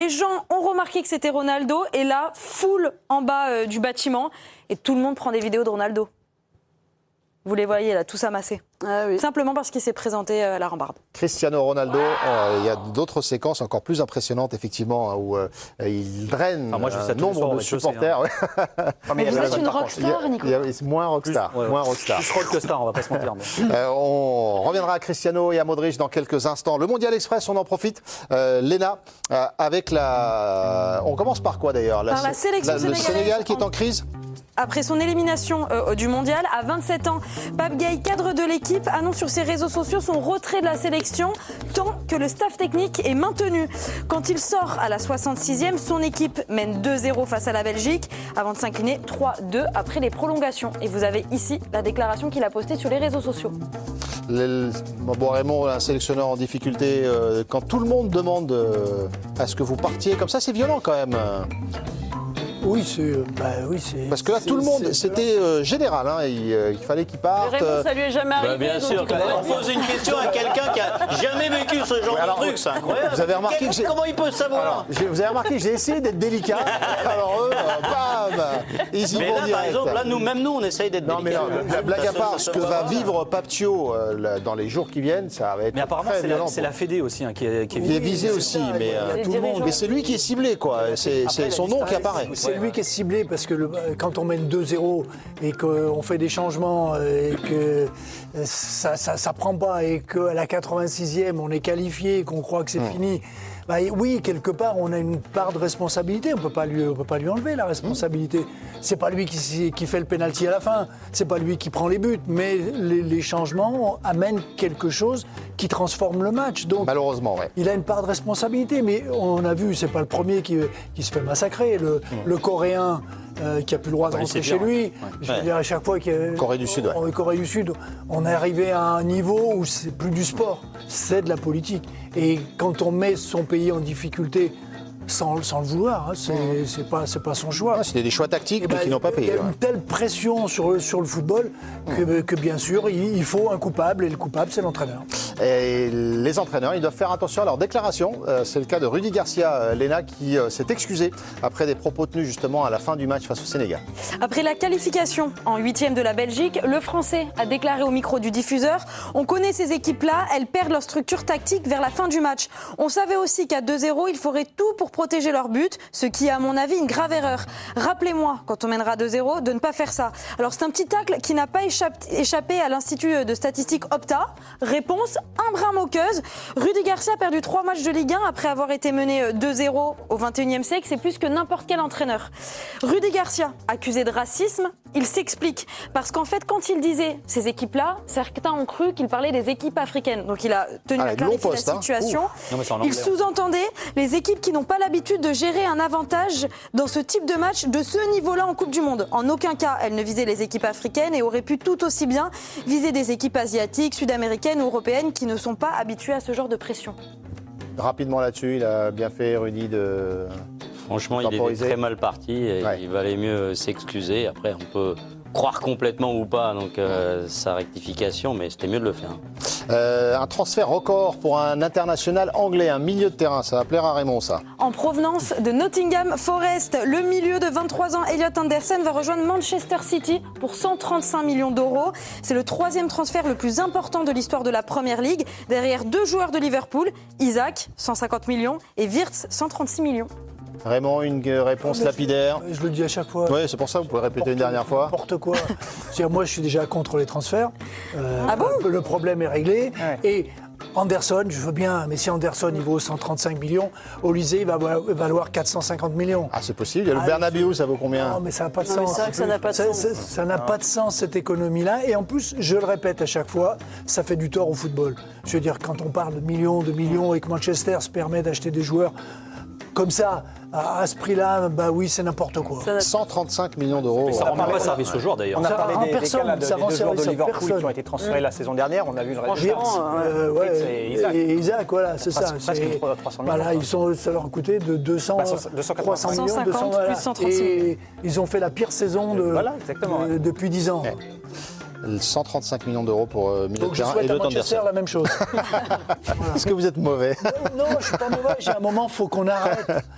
gens ont remarqué que c'était Ronaldo et là, foule en bas du bâtiment et tout le monde prend des vidéos de Ronaldo. Vous les voyez là, tous amassés. Ah oui. Simplement parce qu'il s'est présenté à la rambarde. Cristiano Ronaldo, il y a d'autres séquences encore plus impressionnantes, effectivement, où il draine nombre de supporters. Mais vous êtes une rockstar, Nico. Moins rockstar. Moins rockstar. Plus rock que star, on va pas se mentir. On reviendra à Cristiano et à Modric dans quelques instants. Le Mondial Express, on en profite. Léna, avec la... On commence par quoi d'ailleurs? Par la sélection le Sénégal qui est en crise. Après son élimination du mondial, à 27 ans, Pape Gueye, cadre de l'équipe, annonce sur ses réseaux sociaux son retrait de la sélection tant que le staff technique est maintenu. Quand il sort à la 66e, son équipe mène 2-0 face à la Belgique avant de s'incliner 3-2 après les prolongations. Et vous avez ici la déclaration qu'il a postée sur les réseaux sociaux. Raymond, un sélectionneur en difficulté, quand tout le monde demande à ce que vous partiez, comme ça c'est violent quand même. Oui, c'est. Parce que là, tout le monde, c'était général. Hein, il fallait qu'il parte. Raymond, ça lui est jamais arrivé. Bien sûr, quand on pose une question à quelqu'un qui a jamais vécu ce genre de truc, c'est incroyable. Vous avez remarqué que comment il peut savoir? Vous avez remarqué que j'ai essayé d'être délicat. Alors eux, bam, ils y vont direct. Par exemple, là, même nous, on essaye d'être délicat. Non, mais la blague à part, ce que va vivre Paptio dans les jours qui viennent, ça va être. Mais apparemment, c'est la Fédé aussi qui est visée aussi, mais tout le monde. Mais c'est lui qui est ciblé, quoi. C'est son nom qui apparaît. C'est lui qui est ciblé parce que quand on mène 2-0 et qu'on fait des changements et que ça prend pas et qu'à la 86e on est qualifié et qu'on croit que c'est fini, bah oui, quelque part on a une part de responsabilité, on peut pas lui enlever la responsabilité. C'est pas lui qui fait le pénalty à la fin, c'est pas lui qui prend les buts, mais les changements amènent quelque chose qui transforme le match. Donc malheureusement, ouais. Il a une part de responsabilité, mais on a vu, c'est pas le premier qui se fait massacrer. Le Coréen qui a plus le droit de rentrer chez lui. Je veux dire, à chaque fois Corée du Sud, Corée du Sud, on est arrivé à un niveau où c'est plus du sport, c'est de la politique. Et quand on met son pays en difficulté sans le vouloir, c'est pas son choix. C'était des choix tactiques mais qui n'ont pas payé. Il y a une telle pression sur le football que bien sûr il faut un coupable et le coupable c'est l'entraîneur. Et les entraîneurs, ils doivent faire attention à leurs déclarations. C'est le cas de Rudy Garcia, Léna, qui s'est excusé après des propos tenus justement à la fin du match face au Sénégal. Après la qualification en 8e de la Belgique, le Français a déclaré au micro du diffuseur « On connaît ces équipes-là, elles perdent leur structure tactique vers la fin du match. On savait aussi qu'à 2-0, il faudrait tout pour protéger leur but, ce qui est à mon avis une grave erreur. Rappelez-moi, quand on mènera 2-0, de ne pas faire ça. » Alors c'est un petit tacle qui n'a pas échappé à l'Institut de statistique Opta. Réponse un brin moqueuse. Rudy Garcia a perdu 3 matchs de Ligue 1 après avoir été mené 2-0 au 21e siècle. C'est plus que n'importe quel entraîneur. Rudy Garcia, accusé de racisme, il s'explique. Parce qu'en fait, quand il disait ces équipes-là, certains ont cru qu'il parlait des équipes africaines. Donc il a tenu à clarifier la situation. Il sous-entendait les équipes qui n'ont pas l'habitude de gérer un avantage dans ce type de match de ce niveau-là en Coupe du Monde. En aucun cas, elle ne visait les équipes africaines et aurait pu tout aussi bien viser des équipes asiatiques, sud-américaines ou européennes qui ne sont pas habituées à ce genre de pression. Rapidement là-dessus, il a bien fait, Rudy, de... Franchement, il est très mal parti et il valait mieux s'excuser. Après, on peut croire complètement ou pas donc sa rectification, mais c'était mieux de le faire. Un transfert record pour un international anglais, un milieu de terrain, ça va plaire à Raymond ça. En provenance de Nottingham Forest, le milieu de 23 ans Elliot Anderson va rejoindre Manchester City pour 135 millions d'euros. C'est le 3e transfert le plus important de l'histoire de la Premier League, derrière 2 joueurs de Liverpool, Isaac, 150 millions, et Wirtz, 136 millions. Raymond, une réponse lapidaire. Je le dis à chaque fois. Oui, c'est pour ça, vous pouvez répéter une dernière fois. N'importe quoi. Moi, je suis déjà contre les transferts. Ah bon ? Le problème est réglé. Ouais. Et Anderson, je veux bien, mais si Anderson il vaut 135 millions, Olysée il va valoir 450 millions. Ah, c'est possible. Il y a le Bernabéu, ça vaut combien ? Non, mais ça n'a pas de sens. C'est vrai que ça n'a pas de sens. Ça n'a pas de sens, cette économie-là. Et en plus, je le répète à chaque fois, ça fait du tort au football. Je veux dire, quand on parle de millions et que Manchester se permet d'acheter des joueurs comme ça, à ce prix-là, bah oui, c'est n'importe quoi. 135 millions d'euros. Ça rend pas service au joueur d'ailleurs. On a parlé des deux joueurs de Liverpool qui ont été transférés la saison dernière. On a vu le résultat. Et Isaac, voilà, c'est ça. Presque 300 millions. Voilà, ça leur a coûté de 200, 300 millions. 150 plus 130 et ils ont fait la pire saison depuis 10 ans. 135 millions d'euros pour milieu de terrain et Elliot Anderson. La même chose. Est-ce que vous êtes mauvais ? Non, je ne suis pas mauvais. J'ai un moment, il faut qu'on arrête.